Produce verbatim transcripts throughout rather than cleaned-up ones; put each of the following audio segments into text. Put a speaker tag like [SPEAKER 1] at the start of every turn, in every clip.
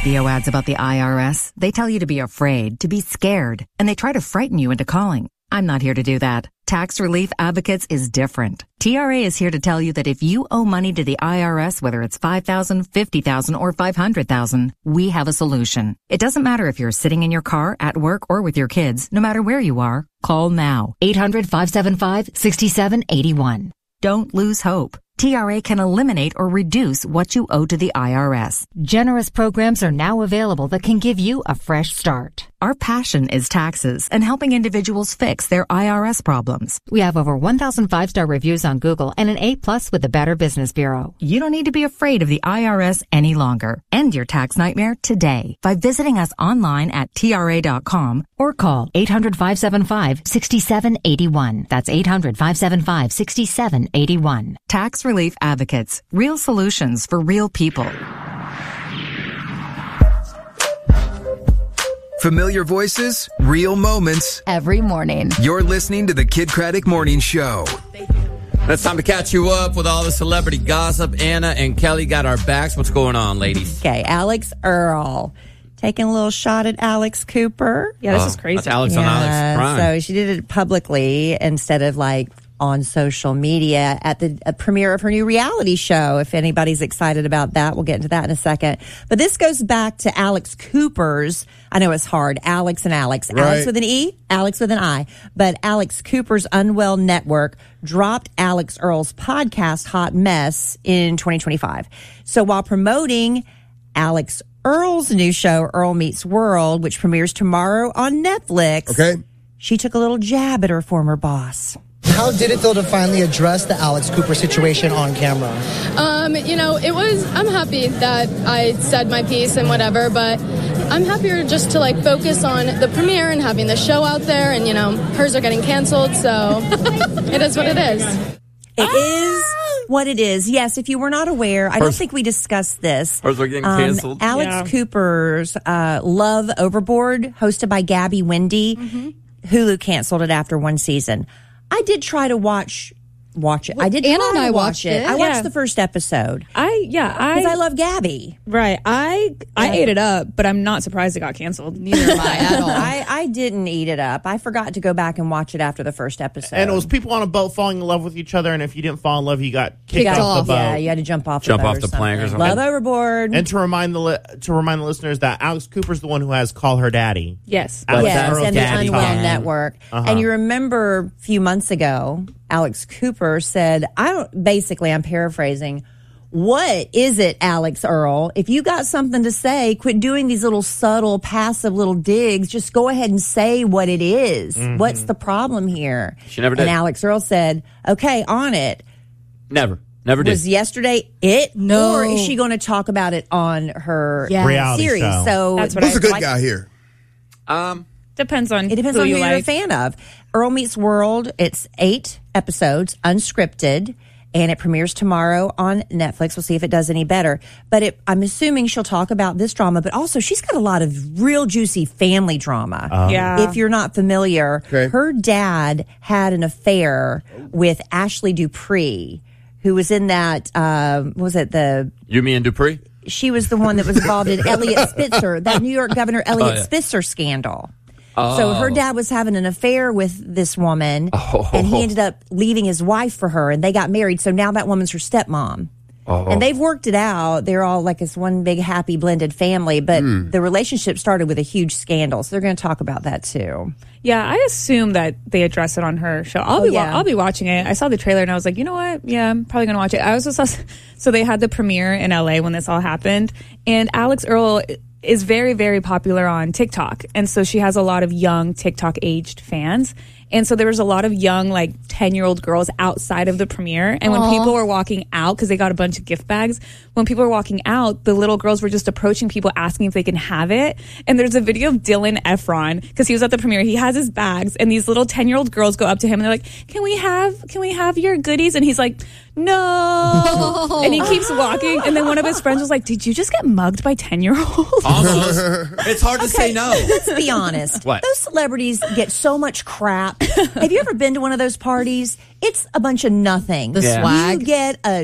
[SPEAKER 1] video ads about the I R S, they tell you to be afraid, to be scared, and they try to frighten you into calling. I'm not here to do that. Tax Relief Advocates is different. T R A is here to tell you that if you owe money to the I R S, whether it's five thousand dollars, fifty thousand dollars, or five hundred thousand dollars, we have a solution. It doesn't matter if you're sitting in your car, at work, or with your kids. No matter where you are, call now. eight hundred, five seven five, six seven eight one. Don't lose hope. T R A can eliminate or reduce what you owe to the I R S. Generous programs are now available that can give you a fresh start. Our passion is taxes and helping individuals fix their I R S problems. We have over one thousand five-star reviews on Google and an A plus with the Better Business Bureau. You don't need to be afraid of the I R S any longer. End your tax nightmare today by visiting us online at T R A dot com or call eight hundred, five seven five, six seven eight one. That's eight hundred, five seven five, six seven eight one. Tax Relief Advocates. Real solutions for real people.
[SPEAKER 2] Familiar voices, real moments.
[SPEAKER 3] Every morning.
[SPEAKER 2] You're listening to the Kid Craddock Morning Show.
[SPEAKER 4] It's time to catch you up with all the celebrity gossip. Anna and Kelly got our backs. What's going on, ladies?
[SPEAKER 5] Okay, Alex Earl. Taking a little shot at Alex Cooper.
[SPEAKER 6] Yeah, this
[SPEAKER 4] Oh,
[SPEAKER 6] is crazy.
[SPEAKER 4] That's Alex
[SPEAKER 5] yeah,
[SPEAKER 4] on Alex Prime.
[SPEAKER 5] So she did it publicly instead of like on social media at the uh, premiere of her new reality show. If anybody's excited about that, we'll get into that in a second. But this goes back to Alex Cooper's, I know it's hard, Alex and Alex.
[SPEAKER 7] Right.
[SPEAKER 5] Alex with an E, Alex with an I. But Alex Cooper's Unwell Network dropped Alex Earl's podcast, Hot Mess, in twenty twenty-five. So while promoting Alex Earl's new show, Earl Meets World, which premieres tomorrow on Netflix,
[SPEAKER 7] Okay.
[SPEAKER 5] she took a little jab at her former boss.
[SPEAKER 8] How did it feel to finally address the Alex Cooper situation on camera?
[SPEAKER 9] Um, you know, it was, I'm happy that I said my piece and whatever, but I'm happier just to like focus on the premiere and having the show out there, and you know, hers are getting canceled, so it is what it is.
[SPEAKER 5] It is what it is. Yes, if you were not aware, I don't think we discussed this.
[SPEAKER 4] Hers are getting
[SPEAKER 5] Um,
[SPEAKER 4] canceled.
[SPEAKER 5] Alex
[SPEAKER 6] Yeah.
[SPEAKER 5] Cooper's uh, Love Overboard, hosted by Gabby Wendy, Hulu canceled it after one season. I did try to watch watch it. I did
[SPEAKER 3] Anna
[SPEAKER 5] try
[SPEAKER 3] and
[SPEAKER 5] to
[SPEAKER 3] I
[SPEAKER 5] watch
[SPEAKER 3] watched
[SPEAKER 5] it.
[SPEAKER 3] it.
[SPEAKER 5] I watched
[SPEAKER 6] Yeah.
[SPEAKER 5] the first episode
[SPEAKER 6] I yeah I
[SPEAKER 5] because I love Gabby.
[SPEAKER 6] right I I ate it up, but I'm not surprised it got canceled.
[SPEAKER 3] Neither am I at all.
[SPEAKER 5] I, I didn't eat it up. I forgot to go back and watch it after the first episode.
[SPEAKER 7] And it was people on a boat falling in love with each other, and if you didn't fall in love, you got kicked,
[SPEAKER 3] Kicked
[SPEAKER 7] off,
[SPEAKER 3] off.
[SPEAKER 7] the boat.
[SPEAKER 5] Yeah, you had to jump off
[SPEAKER 4] Jump
[SPEAKER 5] the boat
[SPEAKER 4] off
[SPEAKER 5] or
[SPEAKER 4] the plank or
[SPEAKER 5] something.
[SPEAKER 4] something.
[SPEAKER 5] Love Overboard.
[SPEAKER 7] And to remind the li- to remind the listeners that Alex Cooper's the one who has Call Her Daddy.
[SPEAKER 6] Yes.
[SPEAKER 7] Alex
[SPEAKER 5] Yes,
[SPEAKER 7] Earl's
[SPEAKER 5] and the
[SPEAKER 7] daddy
[SPEAKER 5] Unwell
[SPEAKER 7] talk.
[SPEAKER 5] Network.
[SPEAKER 7] Uh-huh.
[SPEAKER 5] And you remember a few months ago, Alex Cooper said, I don't, basically, I'm paraphrasing, what is it, Alex Earl? If you got something to say, quit doing these little subtle, passive little digs. Just go ahead and say what it is.
[SPEAKER 7] Mm-hmm.
[SPEAKER 5] What's the problem here?
[SPEAKER 4] She never did.
[SPEAKER 5] And Alex Earl said, okay, on it.
[SPEAKER 4] Never. Never did.
[SPEAKER 5] Was yesterday it?
[SPEAKER 3] No.
[SPEAKER 5] Or is she going to talk about it on her
[SPEAKER 3] Yes.
[SPEAKER 7] Reality
[SPEAKER 5] series?
[SPEAKER 7] show.
[SPEAKER 5] So
[SPEAKER 6] That's what
[SPEAKER 7] Who's
[SPEAKER 6] I
[SPEAKER 7] a good
[SPEAKER 5] like-
[SPEAKER 7] guy here?
[SPEAKER 4] Um,
[SPEAKER 6] Depends on
[SPEAKER 5] It depends
[SPEAKER 6] who
[SPEAKER 5] on who
[SPEAKER 6] you
[SPEAKER 5] you're a
[SPEAKER 6] like.
[SPEAKER 5] fan of. Earl Meets World, it's eight episodes, unscripted, and it premieres tomorrow on Netflix. We'll see if it does any better. But it, I'm assuming she'll talk about this drama, but also she's got a lot of real juicy family drama.
[SPEAKER 6] Yeah.
[SPEAKER 5] If you're not familiar,
[SPEAKER 7] Okay.
[SPEAKER 5] her dad had an affair with Ashley Dupree, who was in that, um, what was it, the...
[SPEAKER 4] Yumi and Dupree?
[SPEAKER 5] She was the one that was involved in Elliot Spitzer, that New York Governor Elliot
[SPEAKER 4] Oh, yeah.
[SPEAKER 5] Spitzer scandal. So her dad was having an affair with this woman,
[SPEAKER 4] Oh.
[SPEAKER 5] and he ended up leaving his wife for her, and they got married. So now that woman's her stepmom.
[SPEAKER 4] Oh.
[SPEAKER 5] And they've worked it out. They're all like this one big happy blended family, but
[SPEAKER 4] Hmm.
[SPEAKER 5] the relationship started with a huge scandal. So they're going to talk about that too.
[SPEAKER 6] Yeah, I assume that they address it on her show. I'll
[SPEAKER 5] Oh,
[SPEAKER 6] be wa-
[SPEAKER 5] yeah.
[SPEAKER 6] I'll be watching it. I saw the trailer and I was like, you know what? Yeah, I'm probably gonna watch it. I also saw so they had the premiere in L A when this all happened, and Alex Earl is very very popular on TikTok, and so she has a lot of young TikTok aged fans. And so there was a lot of young, like ten year old girls outside of the premiere. And when
[SPEAKER 3] Aw.
[SPEAKER 6] people were walking out, because they got a bunch of gift bags, when people were walking out, the little girls were just approaching people asking if they can have it. And there's a video of Dylan Efron, because he was at the premiere. He has his bags, and these little ten year old girls go up to him and they're like, can we have, can we have your goodies? And he's like, no. And he keeps walking. And then one of his friends was like, did you just get mugged by ten year olds?
[SPEAKER 4] Almost. It's hard to say no.
[SPEAKER 5] Let's be honest.
[SPEAKER 4] What?
[SPEAKER 5] Those celebrities get so much crap. Have you ever been to one of those parties? It's a bunch of nothing.
[SPEAKER 3] The
[SPEAKER 4] Yeah.
[SPEAKER 3] swag.
[SPEAKER 5] You get a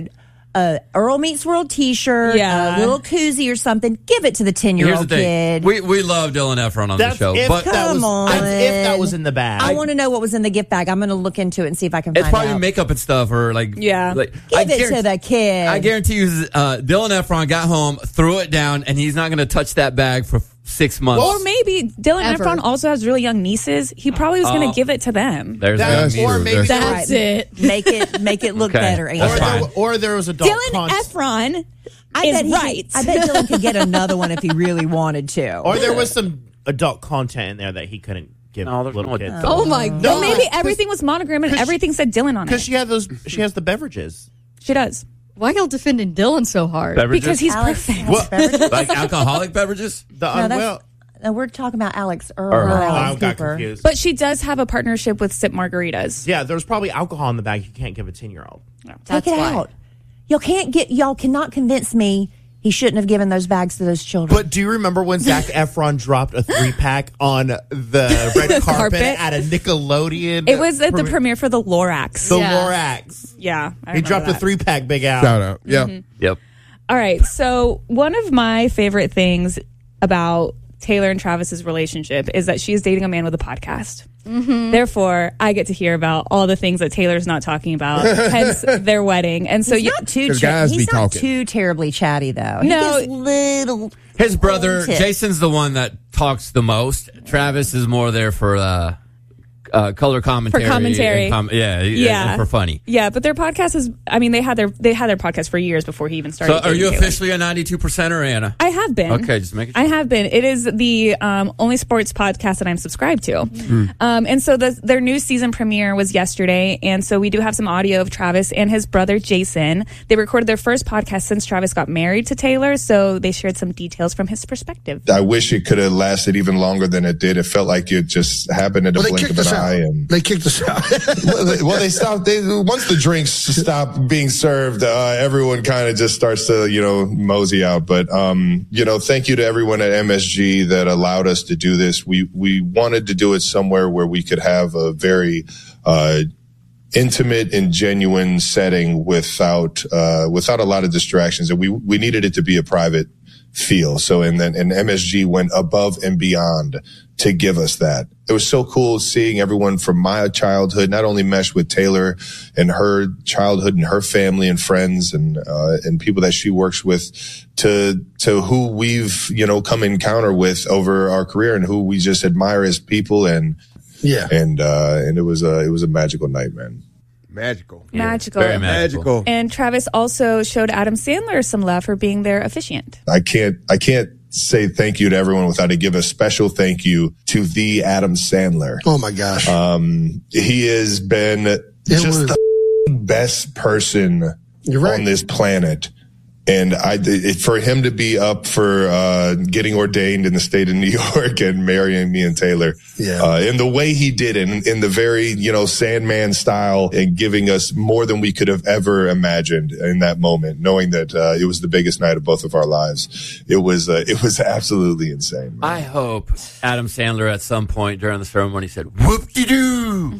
[SPEAKER 5] a Earl Meets World T-shirt,
[SPEAKER 6] Yeah.
[SPEAKER 5] a little koozie or something. Give it to the ten year
[SPEAKER 4] Here's the
[SPEAKER 5] old
[SPEAKER 4] thing.
[SPEAKER 5] kid.
[SPEAKER 4] We we love Dylan Efron on
[SPEAKER 7] That's
[SPEAKER 4] the show,
[SPEAKER 7] if
[SPEAKER 4] but
[SPEAKER 7] that was,
[SPEAKER 5] Come on.
[SPEAKER 7] that's if that was in the bag.
[SPEAKER 5] I want to know what was in the gift bag. I'm going to look into it and see if I can
[SPEAKER 4] it's
[SPEAKER 5] find
[SPEAKER 4] probably
[SPEAKER 5] out.
[SPEAKER 4] makeup and stuff, or like
[SPEAKER 6] Yeah.
[SPEAKER 4] Like,
[SPEAKER 5] Give
[SPEAKER 4] I
[SPEAKER 5] it to
[SPEAKER 4] guarantee-
[SPEAKER 5] the kid.
[SPEAKER 4] I guarantee you, uh, Dylan Efron got home, threw it down, and he's not going to touch that bag for six months.
[SPEAKER 6] Or maybe Dylan
[SPEAKER 3] Ever.
[SPEAKER 6] Efron also has really young nieces. He probably was going
[SPEAKER 4] Oh.
[SPEAKER 6] to give it to them.
[SPEAKER 4] There's
[SPEAKER 7] That's-
[SPEAKER 4] that.
[SPEAKER 7] or maybe there
[SPEAKER 6] That's
[SPEAKER 7] was,
[SPEAKER 6] it.
[SPEAKER 5] Make it make it look
[SPEAKER 4] Okay.
[SPEAKER 5] better.
[SPEAKER 4] That's
[SPEAKER 7] or,
[SPEAKER 5] Angel.
[SPEAKER 7] there,
[SPEAKER 4] fine.
[SPEAKER 7] or there was adult
[SPEAKER 6] Dylan
[SPEAKER 7] con-
[SPEAKER 6] Efron
[SPEAKER 5] I
[SPEAKER 6] is
[SPEAKER 5] bet he
[SPEAKER 6] right.
[SPEAKER 5] Could, I bet Dylan could get another one if he really wanted to.
[SPEAKER 7] or there was some adult content in there that he couldn't give
[SPEAKER 4] No, there's
[SPEAKER 7] little
[SPEAKER 4] no
[SPEAKER 7] kids.
[SPEAKER 3] Oh my god.
[SPEAKER 7] No,
[SPEAKER 6] Or maybe everything was monogram and
[SPEAKER 7] 'cause
[SPEAKER 6] everything said Dylan on
[SPEAKER 7] Because
[SPEAKER 6] it.
[SPEAKER 7] she had those, she has the beverages.
[SPEAKER 6] She does.
[SPEAKER 3] Why y'all defending Dylan so hard?
[SPEAKER 4] Beverages?
[SPEAKER 6] Because he's
[SPEAKER 5] Alex
[SPEAKER 6] perfect.
[SPEAKER 5] has beverages?
[SPEAKER 4] like alcoholic beverages.
[SPEAKER 7] The
[SPEAKER 5] No,
[SPEAKER 7] uh,
[SPEAKER 5] that's,
[SPEAKER 7] well,
[SPEAKER 5] no, we're talking about Alex Earl.
[SPEAKER 4] Earl.
[SPEAKER 5] not
[SPEAKER 7] oh, I
[SPEAKER 5] Alex
[SPEAKER 7] got
[SPEAKER 5] Cooper.
[SPEAKER 7] confused.
[SPEAKER 6] But she does have a partnership with Sip Margaritas.
[SPEAKER 7] yeah, there was probably alcohol in the bag. You can't give a ten year old.
[SPEAKER 5] Take
[SPEAKER 3] That's
[SPEAKER 5] it
[SPEAKER 3] why.
[SPEAKER 5] out. Y'all can't get. Y'all cannot convince me he shouldn't have given those bags to those children.
[SPEAKER 7] But do you remember when Zac Efron dropped a three pack on the red carpet,
[SPEAKER 6] Carpet?
[SPEAKER 7] at a Nickelodeon?
[SPEAKER 6] It was at the
[SPEAKER 7] premiere?
[SPEAKER 6] premiere for the Lorax.
[SPEAKER 7] The
[SPEAKER 3] Yeah.
[SPEAKER 7] Lorax.
[SPEAKER 6] yeah. I
[SPEAKER 7] He
[SPEAKER 6] remember
[SPEAKER 7] dropped a
[SPEAKER 6] that.
[SPEAKER 7] three pack big out.
[SPEAKER 10] Shout out. Yeah.
[SPEAKER 4] Yep.
[SPEAKER 6] All right. So, one of my favorite things about Taylor and Travis's relationship is that she is dating a man with a podcast. Therefore, I get to hear about all the things that Taylor's not talking about, hence their wedding. And so,
[SPEAKER 5] he's
[SPEAKER 6] you,
[SPEAKER 5] not too.
[SPEAKER 10] 'Cause
[SPEAKER 5] Cha-
[SPEAKER 10] guys be
[SPEAKER 5] he's not
[SPEAKER 10] talking.
[SPEAKER 5] too terribly chatty though. He
[SPEAKER 6] No.
[SPEAKER 5] gives little.
[SPEAKER 4] His brother
[SPEAKER 5] tips.
[SPEAKER 4] Jason's the one that talks the most. Travis is more there for uh, uh, color commentary.
[SPEAKER 6] commentary.
[SPEAKER 4] and com- yeah,
[SPEAKER 6] Yeah.
[SPEAKER 4] and for funny.
[SPEAKER 6] yeah, but their podcast is, I mean, they had their, they had their podcast for years before he even started.
[SPEAKER 4] So, are
[SPEAKER 6] dating
[SPEAKER 4] you
[SPEAKER 6] Taylor.
[SPEAKER 4] officially a ninety-two percenter, Anna?
[SPEAKER 6] I have been.
[SPEAKER 4] Okay, just making
[SPEAKER 6] I
[SPEAKER 4] sure.
[SPEAKER 6] have been. It is the um, only sports podcast that I'm subscribed to. Um, and so the, their new season premiere was yesterday. And so we do have some audio of Travis and his brother, Jason. They recorded their first podcast since Travis got married to Taylor. So they shared some details from his perspective.
[SPEAKER 11] I wish it could have lasted even longer than it did. It felt like it just happened in the
[SPEAKER 10] Well, they
[SPEAKER 11] blink
[SPEAKER 10] kicked
[SPEAKER 11] of an
[SPEAKER 10] us out.
[SPEAKER 11] eye. And
[SPEAKER 10] They kicked us out.
[SPEAKER 11] well, they, well, they stopped. They, once the drinks stop being served, uh, everyone kind of just starts to, you know, mosey out. But, um, you know, thank you to everyone at M S G that allowed us to do this. We, we wanted to do it somewhere where we could have a very, uh, intimate and genuine setting without, uh, without a lot of distractions. And we, we needed it to be a private feel. So, and then, and M S G went above and beyond to give us that. It was so cool seeing everyone from my childhood not only mesh with Taylor and her childhood and her family and friends and, uh, and people that she works with to, to who we've, you know, come encounter with over our career and who we just admire as people. And,
[SPEAKER 10] Yeah.
[SPEAKER 11] and, uh, and it was a, it was a magical night, man.
[SPEAKER 10] Magical.
[SPEAKER 6] Magical.
[SPEAKER 4] Very magical.
[SPEAKER 6] And Travis also showed Adam Sandler some love for being their officiant.
[SPEAKER 11] I can't, I can't say thank you to everyone without to give a special thank you to the Adam Sandler.
[SPEAKER 10] Oh my gosh.
[SPEAKER 11] Um, he has been just
[SPEAKER 10] was-
[SPEAKER 11] the best person
[SPEAKER 10] You're right.
[SPEAKER 11] on this planet. And I, it, for him to be up for, uh, getting ordained in the state of New York and marrying me and Taylor,
[SPEAKER 10] Yeah.
[SPEAKER 11] uh, in the way he did it, in, in the very, you know, Sandman style and giving us more than we could have ever imagined in that moment, knowing that, uh, it was the biggest night of both of our lives. It was, uh, it was absolutely insane. man.
[SPEAKER 4] I hope Adam Sandler at some point during the ceremony said, whoop-de-doo.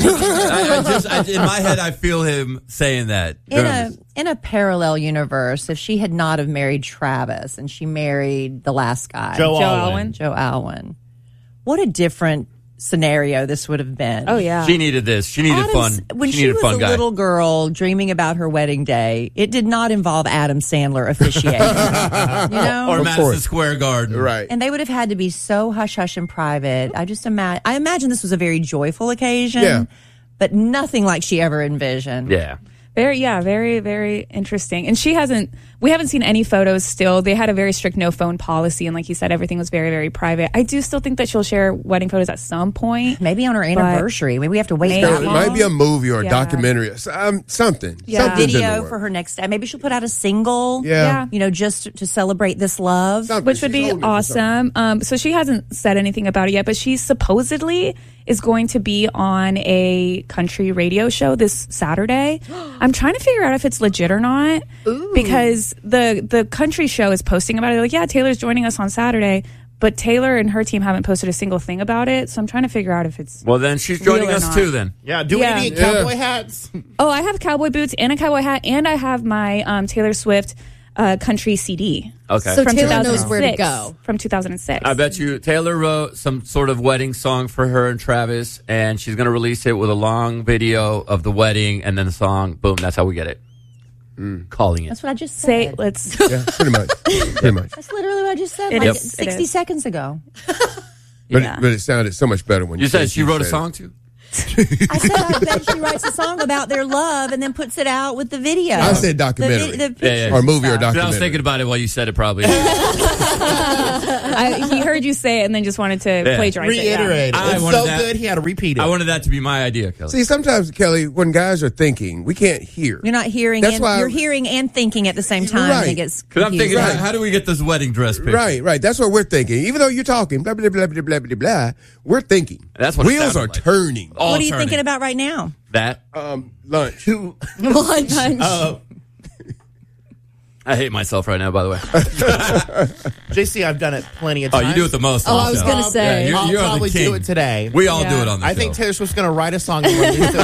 [SPEAKER 4] I, I just, I, in my head, I feel him saying that.
[SPEAKER 5] In
[SPEAKER 4] during
[SPEAKER 5] a
[SPEAKER 4] this.
[SPEAKER 5] in a parallel universe, if she had not have married Travis and she married the last guy,
[SPEAKER 7] Joe,
[SPEAKER 6] Joe
[SPEAKER 7] Alwyn.
[SPEAKER 6] Alwyn.
[SPEAKER 5] Joe Alwyn, what a different scenario this would have been.
[SPEAKER 6] Oh, yeah.
[SPEAKER 4] She needed this. She needed
[SPEAKER 5] Adam's-
[SPEAKER 4] fun.
[SPEAKER 5] When
[SPEAKER 4] she
[SPEAKER 5] she,
[SPEAKER 4] needed
[SPEAKER 5] was
[SPEAKER 4] fun
[SPEAKER 5] a
[SPEAKER 4] guy.
[SPEAKER 5] little girl dreaming about her wedding day, it did not involve Adam Sandler officiating. you know,
[SPEAKER 4] or
[SPEAKER 10] Of
[SPEAKER 4] Madison
[SPEAKER 10] course.
[SPEAKER 4] Square Garden.
[SPEAKER 10] Right.
[SPEAKER 5] and they would have had to be so hush hush and private. I just imagine. I imagine this was a very joyful occasion,
[SPEAKER 10] Yeah.
[SPEAKER 5] but nothing like she ever envisioned.
[SPEAKER 4] Yeah.
[SPEAKER 6] Very, yeah, very, very interesting. And she hasn't, we haven't seen any photos still. They had a very strict no phone policy. And like you said, everything was very, very private. I do still think that she'll share wedding photos at some point.
[SPEAKER 5] Maybe on her anniversary. Maybe we have to wait
[SPEAKER 6] Maybe.
[SPEAKER 5] that
[SPEAKER 10] It
[SPEAKER 5] long.
[SPEAKER 10] might be a movie or a
[SPEAKER 6] Yeah.
[SPEAKER 10] documentary or some, something.
[SPEAKER 6] Yeah.
[SPEAKER 10] Something's in the
[SPEAKER 5] Video
[SPEAKER 10] works.
[SPEAKER 5] for her next day. Maybe she'll put out a single.
[SPEAKER 10] Yeah.
[SPEAKER 6] Yeah.
[SPEAKER 5] You know, just to celebrate this love.
[SPEAKER 10] Something.
[SPEAKER 6] Which would
[SPEAKER 10] She's
[SPEAKER 6] be
[SPEAKER 10] holding it for something.
[SPEAKER 6] awesome. Um, so she hasn't said anything about it yet, but she supposedly is going to be on a country radio show this Saturday. I'm trying to figure out if it's legit or not because the the country show is posting about it. They're like, yeah, Taylor's joining us on Saturday. but Taylor and her team haven't posted a single thing about it. So I'm trying to figure out if it's
[SPEAKER 4] Well, then she's joining
[SPEAKER 6] real or
[SPEAKER 4] us
[SPEAKER 6] not.
[SPEAKER 4] too. Then
[SPEAKER 7] Yeah, do
[SPEAKER 6] Yeah.
[SPEAKER 7] we need
[SPEAKER 10] Yeah.
[SPEAKER 7] cowboy hats?
[SPEAKER 6] Oh, I have cowboy boots and a cowboy hat, and I have my um, Taylor Swift uh, country C D.
[SPEAKER 4] okay.
[SPEAKER 3] So
[SPEAKER 6] From
[SPEAKER 3] Taylor knows where to
[SPEAKER 6] two thousand six.
[SPEAKER 3] go.
[SPEAKER 6] From two thousand six.
[SPEAKER 4] I bet you Taylor wrote some sort of wedding song for her and Travis, and she's going to release it with a long video of the wedding and then the song. Boom, that's how we get it. Calling it.
[SPEAKER 5] That's what I just
[SPEAKER 6] Say,
[SPEAKER 5] said.
[SPEAKER 6] let's.
[SPEAKER 10] Yeah, pretty much. Pretty much.
[SPEAKER 5] That's literally what I just said
[SPEAKER 6] It
[SPEAKER 5] like
[SPEAKER 6] is. It
[SPEAKER 5] sixty
[SPEAKER 6] is.
[SPEAKER 5] seconds ago.
[SPEAKER 10] But,
[SPEAKER 6] Yeah.
[SPEAKER 10] it, but it sounded so much better when
[SPEAKER 4] You said she wrote a
[SPEAKER 10] said it.
[SPEAKER 4] song too?
[SPEAKER 5] I said I bet she writes a song about their love and then puts it out with the video.
[SPEAKER 10] I said documentary.
[SPEAKER 5] The, vi- the
[SPEAKER 4] Yeah, yeah.
[SPEAKER 5] pictures
[SPEAKER 10] Or movie or
[SPEAKER 5] and stuff.
[SPEAKER 4] I was
[SPEAKER 10] documentary.
[SPEAKER 4] thinking about it while you said it probably.
[SPEAKER 6] I, he heard you say it and then just wanted to
[SPEAKER 4] Yeah.
[SPEAKER 6] plagiarize it. yeah.
[SPEAKER 7] Reiterate.
[SPEAKER 4] I
[SPEAKER 7] It's
[SPEAKER 4] wanted
[SPEAKER 7] so
[SPEAKER 4] that-
[SPEAKER 7] good, he had to repeat it.
[SPEAKER 4] I wanted that to be my idea, Kelly.
[SPEAKER 10] See, sometimes, Kelly, when guys are thinking, we can't hear.
[SPEAKER 5] You're not hearing
[SPEAKER 10] That's
[SPEAKER 5] and
[SPEAKER 10] why-
[SPEAKER 5] you're hearing and thinking at the same time.
[SPEAKER 10] Right.
[SPEAKER 5] And it gets
[SPEAKER 4] Because I'm thinking,
[SPEAKER 5] confusing.
[SPEAKER 4] how, how do we get this wedding dress picture?
[SPEAKER 10] Right, right. That's what we're thinking. Even though you're talking, blah, blah, blah, blah, blah, blah, blah, we're thinking.
[SPEAKER 4] That's what it
[SPEAKER 10] Wheels
[SPEAKER 4] sounded
[SPEAKER 10] are
[SPEAKER 4] like.
[SPEAKER 10] turning.
[SPEAKER 4] All
[SPEAKER 5] What are you
[SPEAKER 4] turning.
[SPEAKER 5] thinking about right now?
[SPEAKER 4] That?
[SPEAKER 10] Um, lunch.
[SPEAKER 3] Lunch.
[SPEAKER 7] Uh,
[SPEAKER 4] I hate myself right now, by the way.
[SPEAKER 7] J C, I've done it plenty of
[SPEAKER 4] Oh,
[SPEAKER 7] times.
[SPEAKER 4] you do it the most.
[SPEAKER 3] Oh,
[SPEAKER 4] on
[SPEAKER 3] I was
[SPEAKER 4] the
[SPEAKER 3] gonna
[SPEAKER 4] show.
[SPEAKER 3] say.
[SPEAKER 4] Yeah, you're,
[SPEAKER 7] I'll
[SPEAKER 4] you're
[SPEAKER 7] probably
[SPEAKER 4] the king.
[SPEAKER 7] do it today.
[SPEAKER 4] We all
[SPEAKER 6] Yeah.
[SPEAKER 4] do it on the
[SPEAKER 7] I
[SPEAKER 4] show.
[SPEAKER 7] think Taylor Swift's going to write a song and release it.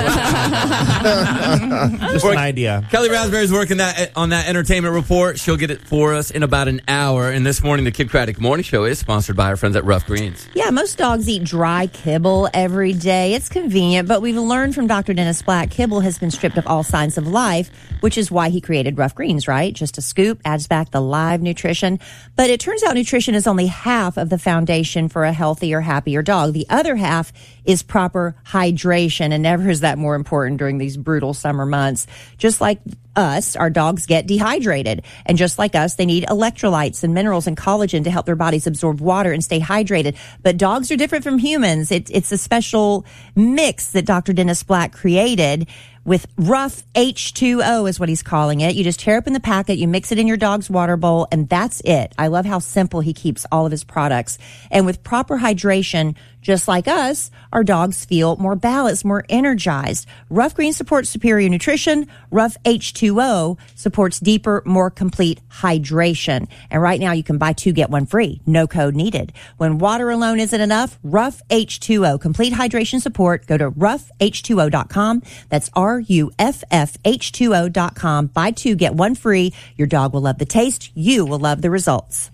[SPEAKER 7] Just an idea.
[SPEAKER 4] Kelly Raspberry's working that on that entertainment report. She'll get it for us in about an hour. And this morning, the Kid Craddock Morning Show is sponsored by our friends at Rough Greens.
[SPEAKER 5] Yeah, most dogs eat dry kibble every day. It's convenient, but we've learned from Doctor Dennis Black, kibble has been stripped of all signs of life, which is why he created Rough Greens, right? Just a scoop adds back the live nutrition. But it turns out nutrition is only half of the foundation for a healthier, happier dog. The other half is proper hydration, and never is that more important during these brutal summer months. Just like us, our dogs get dehydrated. And just like us, they need electrolytes and minerals and collagen to help their bodies absorb water and stay hydrated. But dogs are different from humans. It, it's a special mix that Doctor Dennis Black created with Rough H two O is what he's calling it. You just tear open the packet, you mix it in your dog's water bowl, and that's it. I love how simple he keeps all of his products. And with proper hydration, just like us, our dogs feel more balanced, more energized. Rough Green supports superior nutrition. Rough H two O supports deeper, more complete hydration. And right now you can buy two, get one free. No code needed. When water alone isn't enough, Rough H two O. Complete hydration support. Go to rough h two o dot com. That's R U F F H two O dot com. Buy two, get one free. Your dog will love the taste. You will love the results.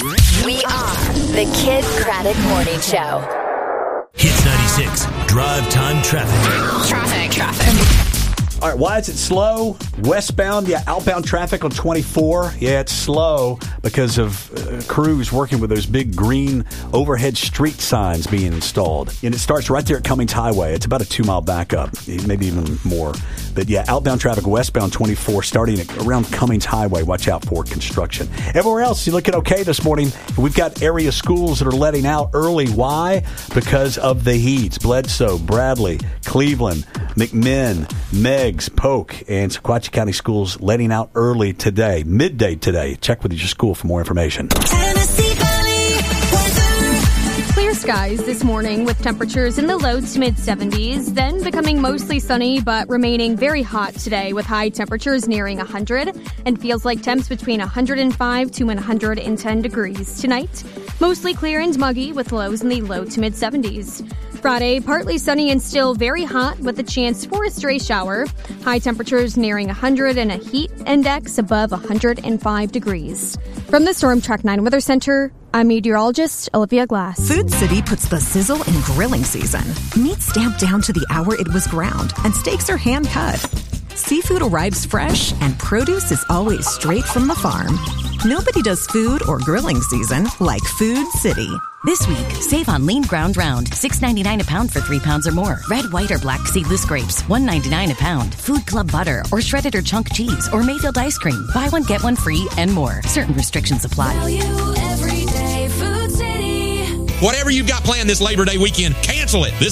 [SPEAKER 12] We are the Kid Craddock Morning Show.
[SPEAKER 13] Hits ninety-six, drive time traffic.
[SPEAKER 12] Traffic, traffic.
[SPEAKER 14] All right, why is it slow? Westbound, yeah, outbound traffic on twenty-four. Yeah, it's slow because of uh, crews working with those big green overhead street signs being installed. And it starts right there at Cummings Highway. It's about a two-mile backup, maybe even more. But yeah, outbound traffic westbound twenty-four starting at around Cummings Highway. Watch out for construction. Everywhere else, you're looking okay this morning. We've got area schools that are letting out early. Why? Because of the heats. Bledsoe, Bradley, Cleveland, McMinn, Meg, Polk, and Sequatchie County schools letting out early today, midday today. Check with your school for more information.
[SPEAKER 15] Clear skies this morning with temperatures in the low to mid seventies, then becoming mostly sunny but remaining very hot today with high temperatures nearing one hundred and feels like temps between one hundred five to one hundred ten degrees. Tonight, mostly clear and muggy with lows in the low to mid seventies. Friday, partly sunny and still very hot with a chance for a stray shower. High temperatures nearing one hundred and a heat index above one hundred five degrees. From the Storm Track nine Weather Center, I'm meteorologist Olivia Glass.
[SPEAKER 16] Food City puts the sizzle in grilling season. Meat stamped down to the hour it was ground, and steaks are hand cut. Seafood arrives fresh, and produce is always straight from the farm. Nobody does food or grilling season like Food City.
[SPEAKER 17] This week, save on lean ground round, six ninety-nine a pound for three pounds or more. Red, white, or black seedless grapes, one ninety-nine a pound. Food Club butter, or shredded or chunk cheese, or Mayfield ice cream. Buy one, get one free, and more. Certain restrictions apply.
[SPEAKER 18] Whatever you've got planned this Labor Day weekend, cancel it. This